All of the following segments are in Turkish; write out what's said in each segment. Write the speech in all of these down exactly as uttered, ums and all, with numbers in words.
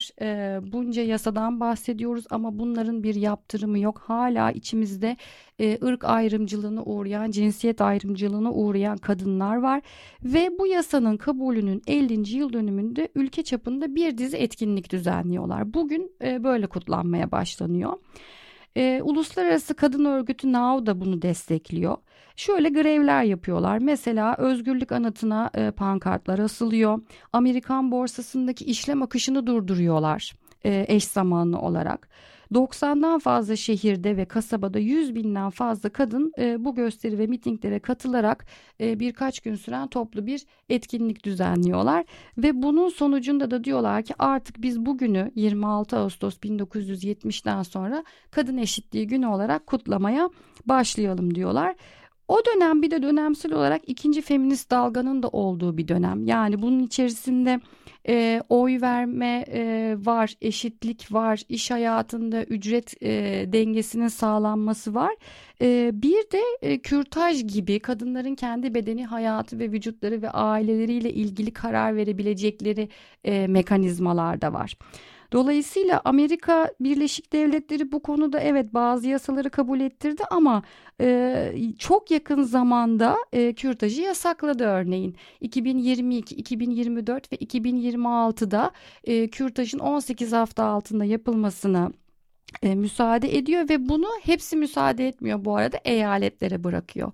yıllardır e, bunca yasadan bahsediyoruz ama bunların bir yaptırımı yok. Hala içimizde e, ırk ayrımcılığına uğrayan, cinsiyet ayrımcılığına uğrayan kadınlar var. Ve bu yasanın kabulünün ellinci yıl dönümünde ülke çapında bir dizi etkinlik düzenliyorlar. Bugün e, böyle kutlanmaya başlanıyor. E, Uluslararası Kadın Örgütü NAO da bunu destekliyor. Şöyle grevler yapıyorlar. Mesela özgürlük anıtına e, pankartlar asılıyor. Amerikan borsasındaki işlem akışını durduruyorlar e, eş zamanlı olarak. doksandan fazla şehirde ve kasabada yüz binden fazla kadın e, bu gösteri ve mitinglere katılarak e, birkaç gün süren toplu bir etkinlik düzenliyorlar. Ve bunun sonucunda da diyorlar ki artık biz bugünü yirmi altı Ağustos bin dokuz yüz yetmişten sonra kadın eşitliği günü olarak kutlamaya başlayalım diyorlar. O dönem bir de dönemsel olarak ikinci feminist dalganın da olduğu bir dönem. Yani bunun içerisinde e, oy verme e, var, eşitlik var, iş hayatında ücret e, dengesinin sağlanması var. E, bir de e, kürtaj gibi kadınların kendi bedeni, hayatı ve vücutları ve aileleriyle ilgili karar verebilecekleri e, mekanizmalar da var. Dolayısıyla Amerika Birleşik Devletleri bu konuda evet bazı yasaları kabul ettirdi ama e, çok yakın zamanda e, kürtajı yasakladı örneğin. iki bin yirmi iki, iki bin yirmi dört ve iki bin yirmi altıda e, kürtajın on sekiz hafta altında yapılmasına e, müsaade ediyor ve bunu hepsi müsaade etmiyor bu arada eyaletlere bırakıyor.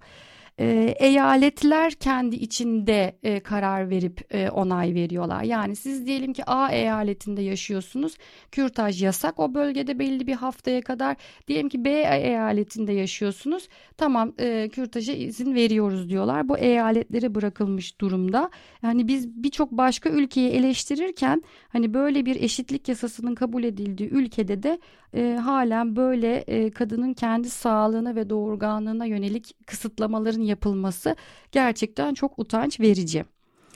E, eyaletler kendi içinde e, karar verip e, onay veriyorlar. Yani siz diyelim ki A eyaletinde yaşıyorsunuz, kürtaj yasak o bölgede belli bir haftaya kadar. Diyelim ki B eyaletinde yaşıyorsunuz, tamam e, kürtaja izin veriyoruz diyorlar. Bu eyaletlere bırakılmış durumda. Yani biz birçok başka ülkeyi eleştirirken hani böyle bir eşitlik yasasının kabul edildiği ülkede de e, halen böyle e, kadının kendi sağlığına ve doğurganlığına yönelik kısıtlamaların yapılması gerçekten çok utanç verici.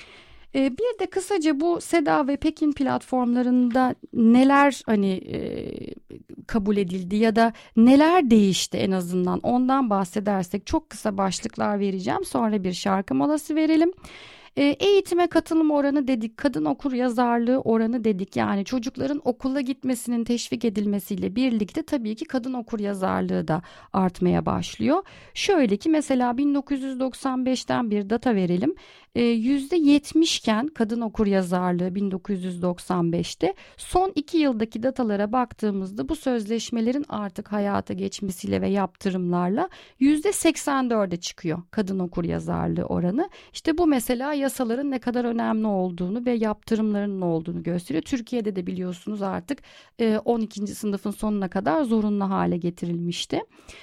E, bir de kısaca bu SEDA ve Pekin platformlarında neler hani e, kabul edildi ya da neler değişti en azından ondan bahsedersek çok kısa başlıklar vereceğim. Sonra bir şarkı molası verelim. Eğitime katılım oranı dedik, kadın okur yazarlığı oranı dedik. Yani çocukların okula gitmesinin teşvik edilmesiyle birlikte tabii ki kadın okur yazarlığı da artmaya başlıyor. Şöyle ki mesela bin dokuz yüz doksan beşten bir data verelim. yüzde yetmiş iken kadın okur yazarlığı bin dokuz yüz doksan beşte son iki yıldaki datalara baktığımızda bu sözleşmelerin artık hayata geçmesiyle ve yaptırımlarla yüzde seksen dörde çıkıyor kadın okur yazarlığı oranı. İşte bu mesela yasaların ne kadar önemli olduğunu ve yaptırımların ne olduğunu gösteriyor. Türkiye'de de biliyorsunuz artık on ikinci sınıfın sonuna kadar zorunlu hale getirilmişti.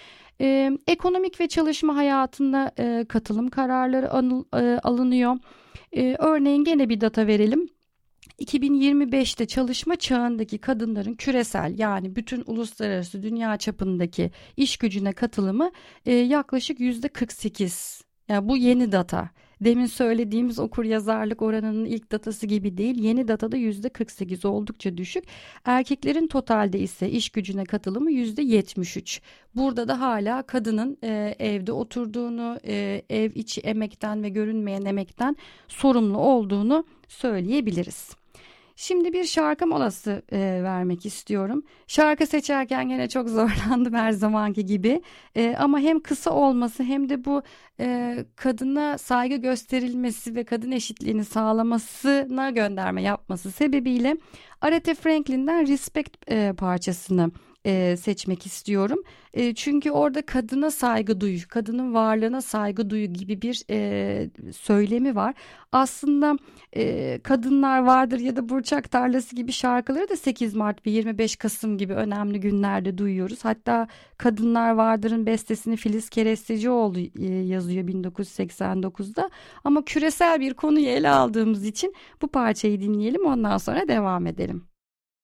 Ee, ekonomik ve çalışma hayatında e, katılım kararları anıl, e, alınıyor. E, örneğin gene bir data verelim. iki bin yirmi beşte çalışma çağındaki kadınların küresel yani bütün uluslararası dünya çapındaki iş gücüne katılımı e, yaklaşık yüzde kırk sekiz. Yani bu yeni data. Demin söylediğimiz okur yazarlık oranının ilk datası gibi değil. Yeni datada yüzde kırk sekiz oldukça düşük. Erkeklerin totalde ise iş gücüne katılımı yüzde yetmiş üç. Burada da hala kadının e, evde oturduğunu, e, ev içi emekten ve görünmeyen emekten sorumlu olduğunu söyleyebiliriz. Şimdi bir şarkı molası e, vermek istiyorum. Şarkı seçerken gene çok zorlandım her zamanki gibi. E, ama hem kısa olması hem de bu e, kadına saygı gösterilmesi ve kadın eşitliğini sağlamasına gönderme yapması sebebiyle Aretha Franklin'den Respect e, parçasını e, seçmek istiyorum. E, çünkü orada kadına saygı duyu, kadının varlığına saygı duyu gibi bir e, söylemi var. Aslında e, kadınlar vardır ya da Burçak Tarlası gibi şarkıları da sekiz Mart ve yirmi beş Kasım gibi önemli günlerde duyuyoruz. Hatta Kadınlar Vardır'ın bestesini Filiz Kerestecioğlu e, yazıyor bin dokuz yüz seksen dokuzda. Ama küresel bir konuyu ele aldığımız için bu parçayı dinleyelim, ondan sonra devam edelim.